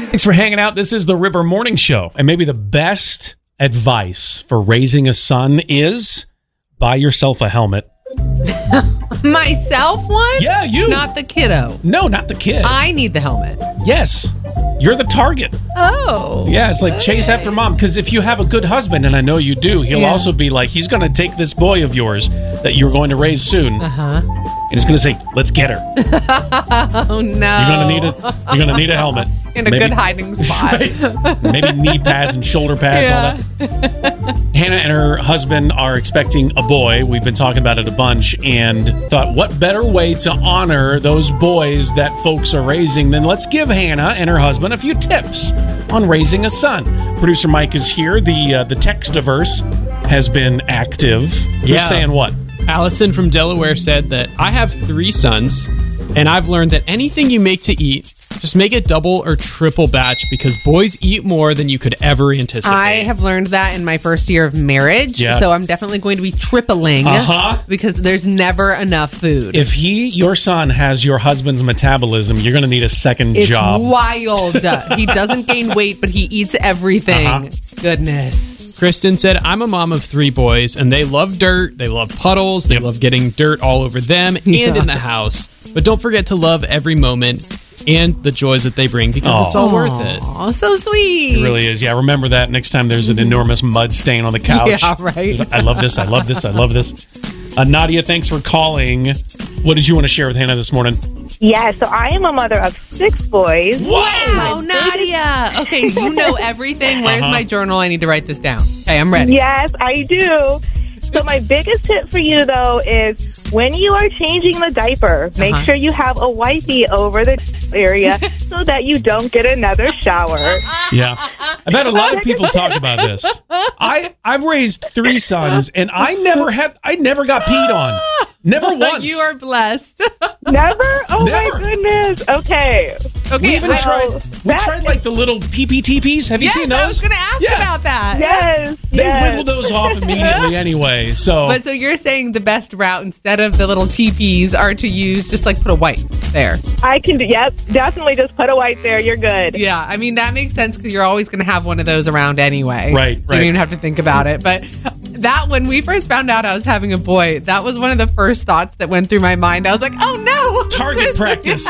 Thanks for hanging out. This is the River Morning Show. And maybe the best advice for raising a son is buy yourself a helmet. Myself one? Yeah, you. Not the kiddo. No, not the kid. I need the helmet. Yes. You're the target. Oh. Yeah, it's like chase after mom. Because if you have a good husband, and I know you do, he'll also be like, he's going to take this boy of yours that you're going to raise soon. Uh-huh. And he's going to say, let's get her. Oh, no. You're going to need a helmet. In a good hiding spot. Right. Maybe knee pads and shoulder pads, all that. Hannah and her husband are expecting a boy. We've been talking about it a bunch and thought, what better way to honor those boys that folks are raising than let's give Hannah and her husband a few tips on raising a son. Producer Mike is here. The Textiverse has been active. You're saying what? Allison from Delaware said that I have 3 sons, and I've learned that anything you make to eat, just make it double or triple batch because boys eat more than you could ever anticipate. I have learned that in my first year of marriage, so I'm definitely going to be tripling because there's never enough food. If your son has your husband's metabolism, you're going to need a second job. It's wild. He doesn't gain weight, but he eats everything. Goodness. Kristen said, I'm a mom of 3 boys, and they love dirt, they love puddles, they love getting dirt all over them and in the house. But don't forget to love every moment and the joys that they bring because it's all worth it. Oh, so sweet. It really is. Yeah, remember that next time there's an enormous mud stain on the couch. Yeah, right. I love this. I love this. I love this. Nadia, thanks for calling. What did you want to share with Hannah this morning? Yeah, so I am a mother of 6 boys. Wow, Nadia. Okay, you know everything. Where's my journal? I need to write this down. Okay, I'm ready. Yes, I do. So my biggest tip for you, though, is when you are changing the diaper, make sure you have a wipey over the line so that you don't get another shower. Yeah. I've had a lot of people talk about this. I've raised 3 sons, and I never got peed on. Never once. You are blessed. Never? Oh, Never. my goodness. Okay. We even tried like the little PPTPs. Have you seen those? I was going to ask about that. Yes. They wiggle those off immediately anyway. But so you're saying the best route instead of the little TPs are to use just like put a wipe there. I can do, definitely just put a wipe there. You're good. Yeah, I mean, that makes sense because you're always going to have one of those around anyway. Right. So you don't even have to think about it. But that, when we first found out I was having a boy, that was one of the first thoughts that went through my mind. I was like, oh no. Target practice.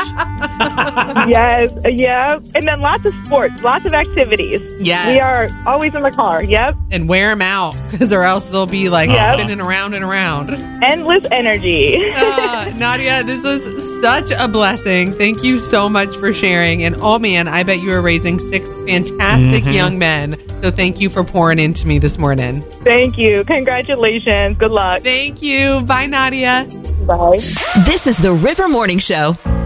Yes. Yeah. And then lots of sports, lots of activities. Yes. We are always in the car. Yep. And wear them out because or else they'll be like spinning around and around. Endless energy. Nadia, this was such a blessing. Thank you so much for sharing. And oh man, I bet you are raising 6 fantastic young men. So thank you for pouring into me this morning. Thank you. Congratulations. Good luck. Thank you. Bye, Nadia. Bye. This is the River Morning Show.